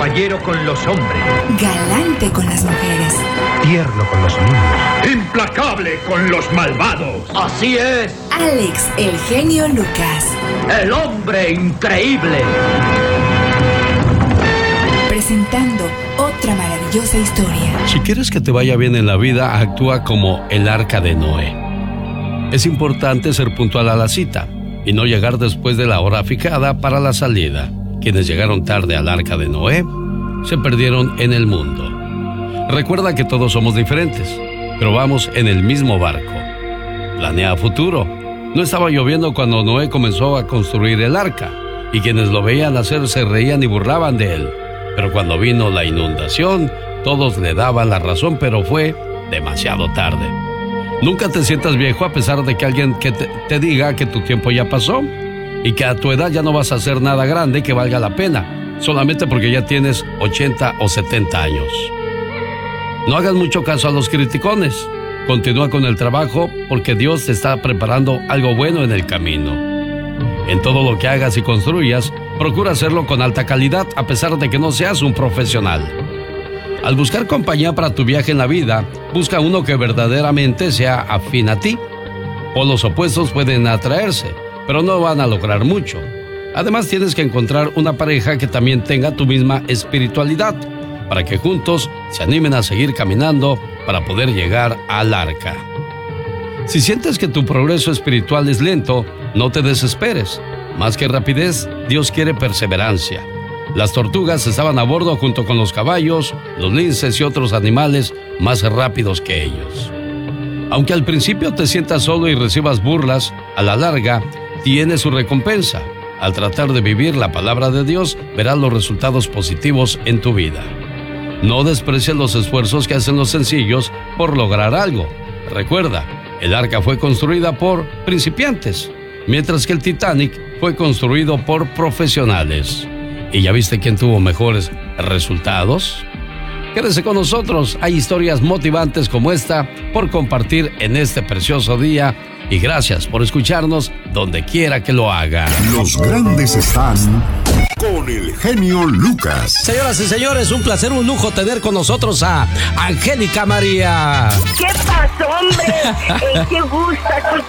Caballero con los hombres. Galante con las mujeres. Tierno con los niños. Implacable con los malvados. Así es. Alex, el genio Lucas. El hombre increíble. Presentando otra maravillosa historia. Si quieres que te vaya bien en la vida, actúa como el arca de Noé. Es importante ser puntual a la cita y no llegar después de la hora fijada para la salida. Quienes llegaron tarde al arca de Noé se perdieron en el mundo. Recuerda que todos somos diferentes, pero vamos en el mismo barco. Planea a futuro. No estaba lloviendo cuando Noé comenzó a construir el arca, y quienes lo veían hacer se reían y burlaban de él. Pero cuando vino la inundación, todos le daban la razón, pero fue demasiado tarde. Nunca te sientas viejo a pesar de que alguien te diga que tu tiempo ya pasó y que a tu edad ya no vas a hacer nada grande que valga la pena, solamente porque ya tienes 80 o 70 años. No hagas mucho caso a los criticones. Continúa con el trabajo porque Dios te está preparando algo bueno en el camino. En todo lo que hagas y construyas, procura hacerlo con alta calidad a pesar de que no seas un profesional. Al buscar compañía para tu viaje en la vida, busca uno que verdaderamente sea afín a ti. Polos opuestos pueden atraerse, pero no van a lograr mucho. Además, tienes que encontrar una pareja que también tenga tu misma espiritualidad, para que juntos se animen a seguir caminando para poder llegar al arca. Si sientes que tu progreso espiritual es lento, no te desesperes. Más que rapidez, Dios quiere perseverancia. Las tortugas estaban a bordo junto con los caballos, los linces y otros animales más rápidos que ellos. Aunque al principio te sientas solo y recibas burlas, a la larga tiene su recompensa. Al tratar de vivir la palabra de Dios, verás los resultados positivos en tu vida. No desprecies los esfuerzos que hacen los sencillos por lograr algo. Recuerda, el arca fue construida por principiantes, mientras que el Titanic fue construido por profesionales. ¿Y ya viste quién tuvo mejores resultados? Quédese con nosotros, hay historias motivantes como esta por compartir en este precioso día. Y gracias por escucharnos donde quiera que lo haga. Los grandes están con el genio Lucas. Señoras y señores, un placer, un lujo tener con nosotros a Angélica María. ¿Qué pasó, hombre? Qué gusto aquí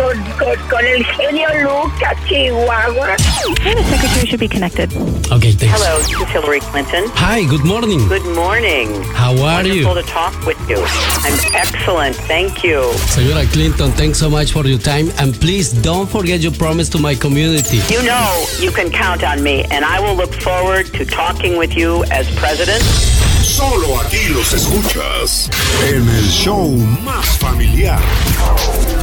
con el genio Lucas, Chihuahua. And the secretary should be connected. Okay, thanks. Hello, this is Hillary Clinton. Hi, good morning. Good morning. How are you? Wonderful to talk with you. I'm excellent, thank you. Señora Clinton, thanks so much for your time, and please don't forget your promise to my community. You know you can count on me, and I will look forward to talking with you as president. Solo aquí los escuchas en el show más familiar.